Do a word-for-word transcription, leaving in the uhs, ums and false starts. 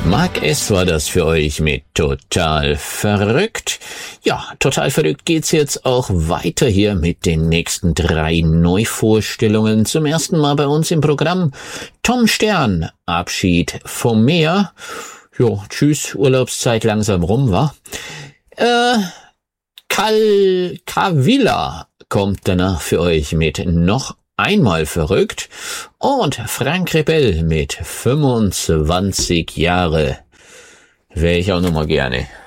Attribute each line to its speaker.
Speaker 1: Mark S. war das für euch mit Total Verrückt. Ja, Total Verrückt geht's jetzt auch weiter hier mit den nächsten drei Neuvorstellungen. Zum ersten Mal bei uns im Programm Tom Stern, Abschied vom Meer. Jo, tschüss, Urlaubszeit langsam rum, wa? Äh, Kal Kavila kommt danach für euch mit Noch einmal verrückt und Frank Rebell mit fünfundzwanzig Jahre. Wäre ich auch noch mal gerne.